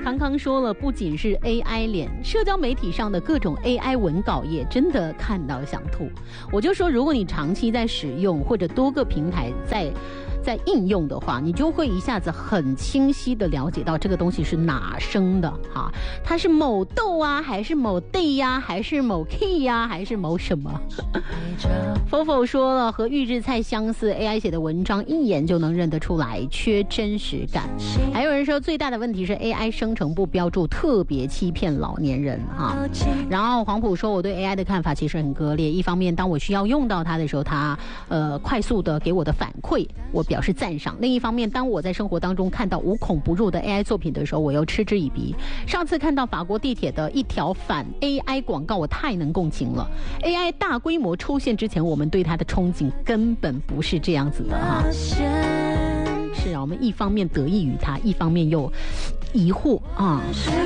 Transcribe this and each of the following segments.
康康说了，不仅是 AI 脸，社交媒体上的各种 AI 文稿也真的看到想吐。我就说，如果你长期在使用或者多个平台在应用的话，你就会一下子很清晰的了解到这个东西是哪生的哈，它是某豆啊，还是某 day 呀，还是某 key 呀，还是某什么。Fofo 说了，和预制菜相似 ，AI 写的文章一眼就能认得出来，缺真实感。还有人说，最大的问题是 AI 生成不标注，特别欺骗老年人啊。然后黄埔说，我对 AI 的看法其实很割裂，一方面当我需要用到它的时候，它快速的给我的反馈，我表示赞赏；另一方面，当我在生活当中看到无孔不入的 AI 作品的时候，我又嗤之以鼻。上次看到法国地铁的一条反 AI 广告，我太能共情了。AI 大规模出现之前，我们对它的憧憬根本不是这样子的哈。是啊，我们一方面得益于它，一方面又疑惑啊。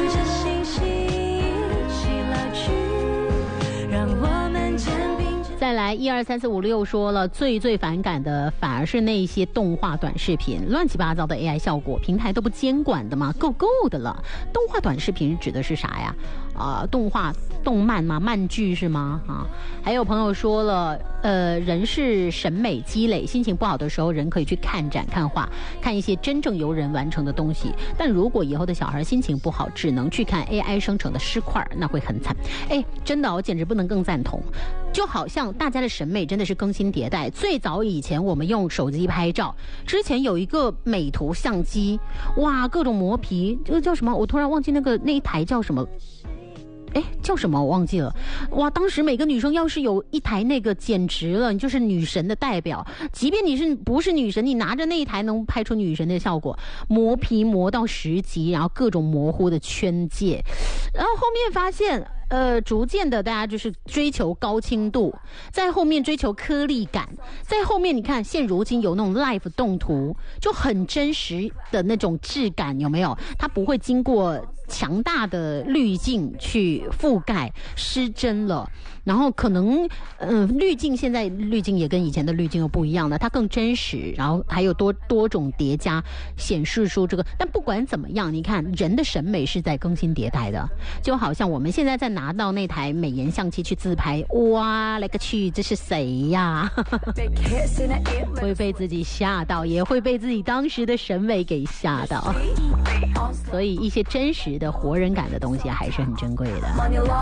再来1234566说了，最反感的反而是那些动画短视频，乱七八糟的 AI 效果，平台都不监管的吗？够的了。动画短视频指的是啥呀？动漫吗？漫剧是吗？还有朋友说了，人是审美积累，心情不好的时候，人可以去看展、看画，看一些真正由人完成的东西。但如果以后的小孩心情不好，只能去看 AI 生成的尸块，那会很惨。真的，我简直不能更赞同。就好像大家的审美真的是更新迭代，最早以前我们用手机拍照，之前有一个美图相机，哇，各种磨皮，这个叫什么？我突然忘记那一台叫什么。叫什么我忘记了。哇，当时每个女生要是有一台那个，简直了，你就是女神的代表。即便你不是女神，你拿着那一台能拍出女神的效果。磨皮磨到10级，然后各种模糊的圈界，然后后面发现逐渐的大家就是追求高清度，在后面追求颗粒感，在后面你看现如今有那种 live 动图，就很真实的那种质感，有没有？它不会经过强大的滤镜去覆盖失真了，然后可能滤镜现在滤镜也跟以前的滤镜又不一样了，它更真实，然后还有多种叠加显示出这个。但不管怎么样，你看人的审美是在更新迭代的，就好像我们现在在拿到那台美颜相机去自拍，哇来个去，这是谁呀？会被自己吓到，也会被自己当时的审美给吓到。所以一些真实的活人感的东西还是很珍贵的。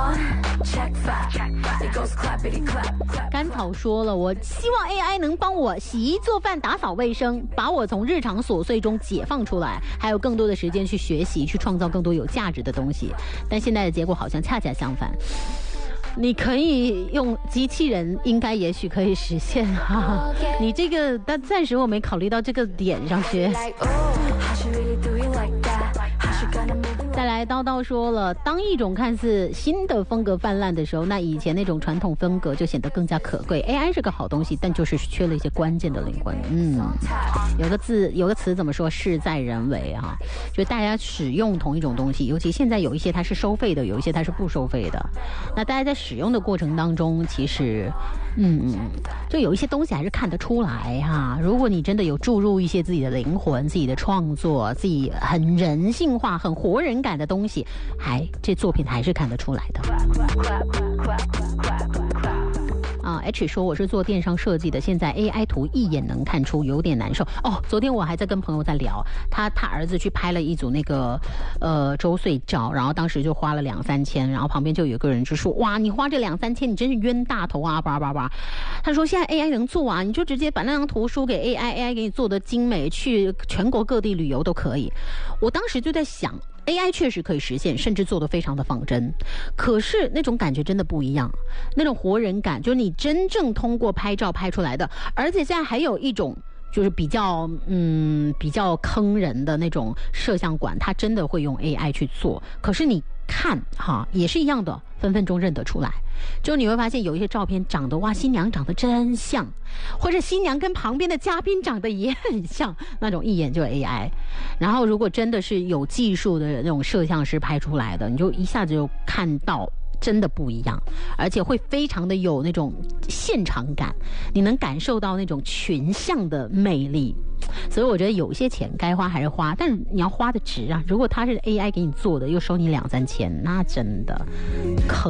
甘草说了，我希望 AI 能帮我洗衣做饭打扫卫生，把我从日常琐碎中解放出来，还有更多的时间去学习，去创造更多有价值的东西。但现在的结果好像恰恰相反，你可以用机器人，应该也许可以实现哈。你这个但暂时我没考虑到这个点上去。再来叨叨说了，当一种看似新的风格泛滥的时候，那以前那种传统风格就显得更加可贵。 AI 是个好东西，但就是缺了一些关键的灵魂。有个词怎么说，事在人为啊，就大家使用同一种东西，尤其现在有一些它是收费的，有一些它是不收费的，那大家在使用的过程当中，其实就有一些东西还是看得出来哈。如果你真的有注入一些自己的灵魂、自己的创作、自己很人性化、很活人感的东西，这作品还是看得出来的。H 说我是做电商设计的，现在 AI 图一眼能看出，有点难受。昨天我还在跟朋友在聊，他儿子去拍了一组那个周岁照，然后当时就花了2-3千，然后旁边就有个人就说，哇，你花这2-3千，你真是冤大头啊，叭叭叭。他说现在 AI 能做啊，你就直接把那张图输给 AI 给你做的精美，去全国各地旅游都可以。我当时就在想，AI 确实可以实现，甚至做得非常的仿真，可是那种感觉真的不一样，那种活人感，就是你真正通过拍照拍出来的。而且现在还有一种就是比较坑人的那种摄像馆，它真的会用 AI 去做，可是你看也是一样的，分分钟认得出来。就你会发现有一些照片长得，哇，新娘长得真像，或者新娘跟旁边的嘉宾长得也很像，那种一眼就 AI。 然后如果真的是有技术的那种摄像师拍出来的，你就一下子就看到真的不一样，而且会非常的有那种现场感，你能感受到那种群像的魅力。所以我觉得有些钱该花还是花，但是你要花的值啊。如果它是 AI 给你做的，又收你2-3千，那真的可